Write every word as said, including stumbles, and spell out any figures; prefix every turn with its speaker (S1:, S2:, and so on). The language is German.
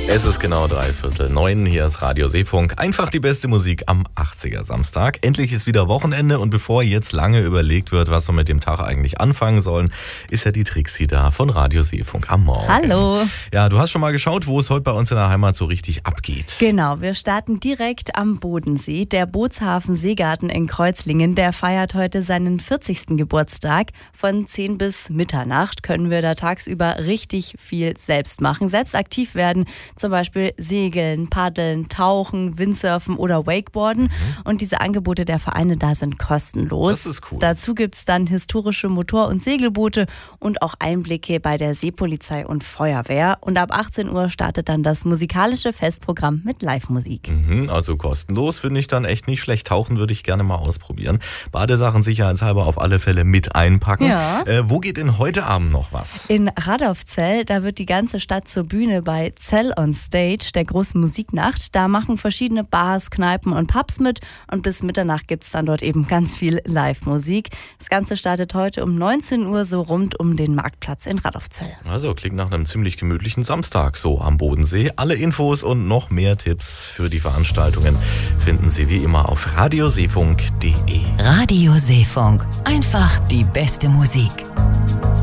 S1: Es ist genau dreiviertel neun, hier ist Radio Seefunk. Einfach die beste Musik am achtziger Samstag. Endlich ist wieder Wochenende und bevor jetzt lange überlegt wird, was wir mit dem Tag eigentlich anfangen sollen, ist ja die Trixie da von Radio Seefunk am Morgen.
S2: Hallo.
S1: Ja, du hast schon mal geschaut, wo es heute bei uns in der Heimat so richtig abgeht.
S2: Genau, wir starten direkt am Bodensee. Der Bootshafen Seegarten in Kreuzlingen, der feiert heute seinen vierzigsten Geburtstag. Von zehn bis Mitternacht können wir da tagsüber richtig viel selbst machen, selbst aktiv werden. Zum Beispiel segeln, paddeln, tauchen, Windsurfen oder Wakeboarden. Mhm. Und diese Angebote der Vereine da sind kostenlos.
S1: Das ist cool.
S2: Dazu gibt es dann historische Motor- und Segelboote und auch Einblicke bei der Seepolizei und Feuerwehr. Und ab achtzehn Uhr startet dann das musikalische Festprogramm mit Live-Musik.
S1: Mhm, also kostenlos finde ich dann echt nicht schlecht. Tauchen würde ich gerne mal ausprobieren. Badesachen sicherheitshalber auf alle Fälle mit einpacken.
S2: Ja.
S1: Äh, wo geht denn heute Abend noch was?
S2: In Radolfzell, da wird die ganze Stadt zur Bühne bei Zell on Stage, der großen Musiknacht. Da machen verschiedene Bars, Kneipen und Pubs mit und bis Mitternacht gibt es dann dort eben ganz viel Live-Musik. Das Ganze startet heute um neunzehn Uhr so rund um den Marktplatz in Radolfzell.
S1: Also klingt nach einem ziemlich gemütlichen Samstag so am Bodensee. Alle Infos und noch mehr Tipps für die Veranstaltungen finden Sie wie immer auf radioseefunk punkt de.
S3: Radio Seefunk. Einfach die beste Musik.